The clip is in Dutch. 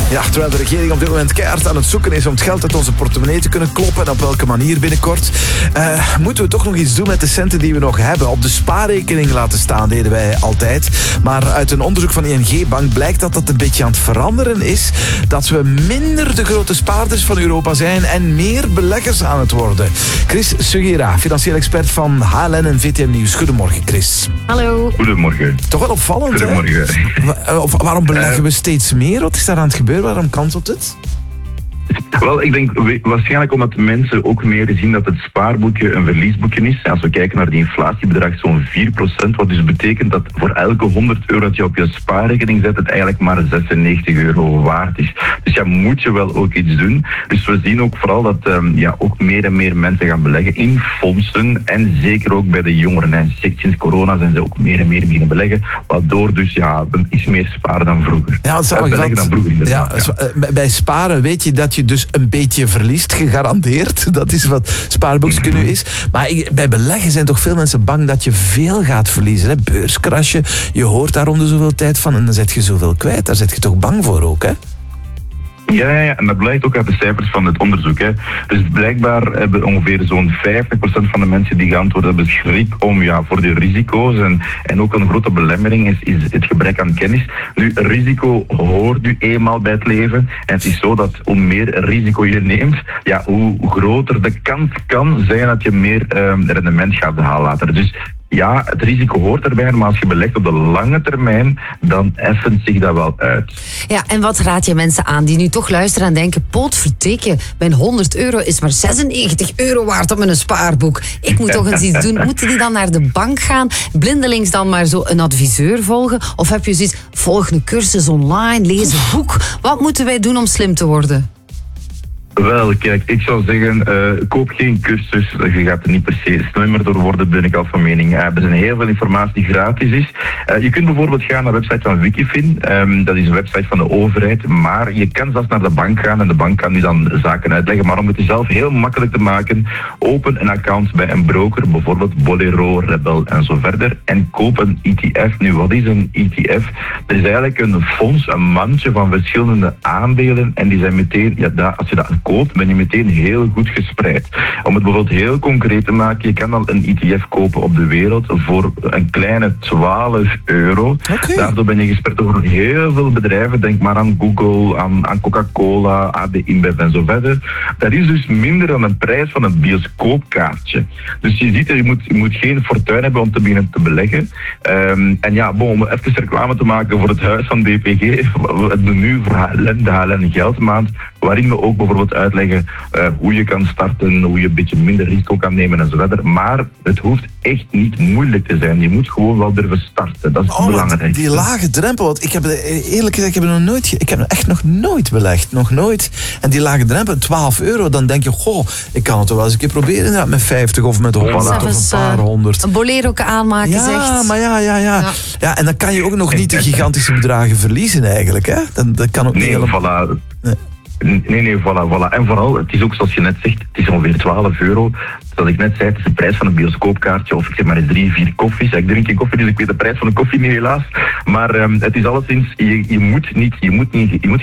Ja, terwijl de regering op dit moment keihard aan het zoeken is om het geld uit onze portemonnee te kunnen kloppen, en op welke manier binnenkort, moeten we toch nog iets doen met de centen die we nog hebben. Op de spaarrekening laten staan deden wij altijd. Maar uit een onderzoek van ING Bank blijkt dat dat een beetje aan het veranderen is. Dat we minder de grote spaarders van Europa zijn en meer beleggers aan het worden. Chris Sugira, financieel expert van HLN en VTM Nieuws. Goedemorgen, Chris. Hallo. Goedemorgen. Toch wel opvallend, Goedemorgen. hè? Waarom beleggen we steeds meer? Wat is daar aan het gebeuren? Waarom kantelt het? Wel, ik denk waarschijnlijk omdat mensen ook meer zien dat het spaarboekje een verliesboekje is. Als we kijken naar die inflatiebedrag, zo'n 4%, wat dus betekent dat voor elke 100 euro dat je op je spaarrekening zet, het eigenlijk maar 96 euro waard is. Dus ja, moet je wel ook iets doen. Dus we zien ook vooral dat ook meer en meer mensen gaan beleggen in fondsen en zeker ook bij de jongeren. En sinds corona zijn ze ook meer en meer beginnen beleggen, waardoor dus iets meer sparen dan vroeger. Ja, beleggen dan vroeger inderdaad. Bij sparen weet je dat je dus een beetje verliest, gegarandeerd. Dat is wat spaarboekje nu is. Maar bij beleggen zijn toch veel mensen bang dat je veel gaat verliezen. Hè? Beurskrasje, je hoort daar om de zoveel tijd van en dan zet je zoveel kwijt. Daar zit je toch bang voor ook, hè? Ja, en dat blijkt ook uit de cijfers van het onderzoek. Hè. Dus blijkbaar hebben ongeveer zo'n 50% van de mensen die geantwoord hebben schrik voor de risico's. En ook een grote belemmering is het gebrek aan kennis. Nu, risico hoort nu eenmaal bij het leven. En het is zo dat hoe meer risico je neemt, hoe groter de kans kan zijn dat je meer rendement gaat halen later. Dus ja, het risico hoort erbij, maar als je belegt op de lange termijn, dan effent zich dat wel uit. Ja, en wat raad je mensen aan die nu toch luisteren en denken, potverdikke, mijn 100 euro is maar 96 euro waard op mijn spaarboek. Ik moet toch eens iets doen. Moeten die dan naar de bank gaan, blindelings dan maar zo een adviseur volgen? Of heb je zoiets, volg een cursus online, lees een boek? Wat moeten wij doen om slim te worden? Wel, kijk, ik zou zeggen, koop geen cursus. Je gaat er niet per se slimmer door worden, ben ik al van mening. Er zijn heel veel informatie die gratis is. Je kunt bijvoorbeeld gaan naar de website van Wikifin. Dat is een website van de overheid. Maar je kan zelfs naar de bank gaan en de bank kan je dan zaken uitleggen. Maar om het jezelf heel makkelijk te maken, open een account bij een broker, bijvoorbeeld Bolero, Rebel en zo verder. En koop een ETF. Nu, wat is een ETF? Dat is eigenlijk een fonds, een mandje van verschillende aandelen. En die zijn meteen, als je dat koopt, ben je meteen heel goed gespreid. Om het bijvoorbeeld heel concreet te maken, je kan al een ETF kopen op de wereld voor een kleine 12 euro. Okay. Daardoor ben je gespreid over heel veel bedrijven. Denk maar aan Google, aan Coca-Cola, AB InBev en zo verder. Dat is dus minder dan een prijs van een bioscoopkaartje. Dus je ziet, je moet geen fortuin hebben om te beginnen te beleggen. Om even reclame te maken voor het huis van DPG, het menu voor HLN, de HLN Geldmaand, waarin we ook bijvoorbeeld uitleggen hoe je kan starten, hoe je een beetje minder risico kan nemen en zo verder. Maar het hoeft echt niet moeilijk te zijn. Je moet gewoon wel durven starten. Dat is belangrijk. Die lage drempel, want ik heb eerlijk gezegd, ik heb echt nog nooit belegd. Nog nooit. En die lage drempel, 12 euro, dan denk je, ik kan het toch wel eens een keer proberen inderdaad, met 50 of met 100 of een paar honderd. Een Bolero aanmaken, zegt. Maar ja, en dan kan je ook nog niet de gigantische bedragen verliezen eigenlijk, hè? Dat kan ook niet helemaal. Nee, voilà. En vooral, het is ook zoals je net zegt, het is ongeveer 12 euro. Zoals ik net zei, het is de prijs van een bioscoopkaartje of ik zeg maar eens 3-4 koffies. Ik drink geen koffie, dus ik weet de prijs van een koffie niet helaas. Maar het is alleszins, je moet